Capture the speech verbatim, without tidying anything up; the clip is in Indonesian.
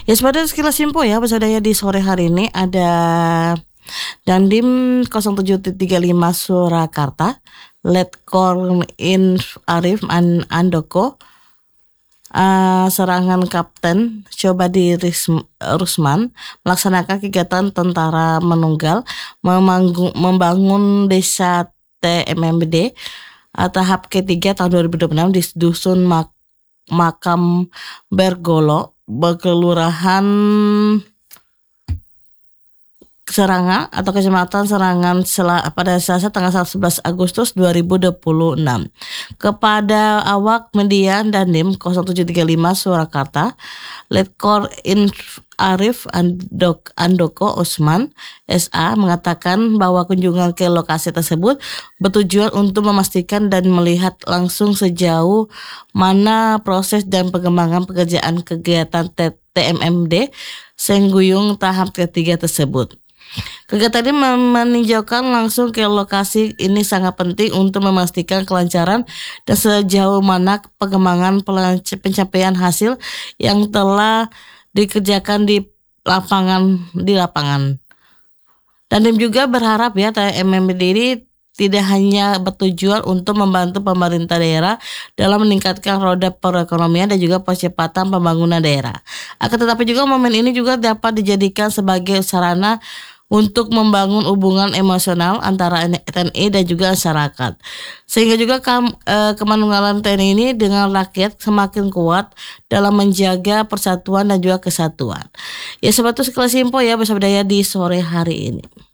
Ya sebenarnya sekilas info ya bersaudara di sore hari ini ada Dandim nol tujuh tiga lima Surakarta, Letkol Inf Arif An Andoko, uh, serangan Kapten Cobadi Rusman melaksanakan kegiatan tentara menunggal memanggung, membangun desa T M M D uh, tahap ketiga tahun dua ribu dua puluh enam di Dusun Mak- Makam Bergolo, Kelurahan Serangan atau Kecamatan Serangan sel- pada Selasa tanggal sebelas Agustus dua ribu dua puluh enam. Kepada awak media Dandim nol tujuh tiga lima Surakarta, Letkol Inf Arif Andok, Andoko Usman S A mengatakan bahwa kunjungan ke lokasi tersebut bertujuan untuk memastikan dan melihat langsung sejauh mana proses dan pengembangan pekerjaan kegiatan T M M D Sengguyung tahap ketiga tersebut. Kegiatan ini meninjaukan langsung ke lokasi ini sangat penting untuk memastikan kelancaran dan sejauh mana pengembangan pencapaian hasil yang telah dikerjakan di lapangan di lapangan. Dan tim juga berharap ya T M M D ini tidak hanya bertujuan untuk membantu pemerintah daerah dalam meningkatkan roda perekonomian dan juga percepatan pembangunan daerah. Akan tetapi juga momen ini juga dapat dijadikan sebagai sarana untuk membangun hubungan emosional antara T N I dan juga masyarakat. Sehingga juga ke, eh, kemanunggalan T N I ini dengan rakyat semakin kuat dalam menjaga persatuan dan juga kesatuan. Ya seperti sekelas info ya bersama daya di sore hari ini.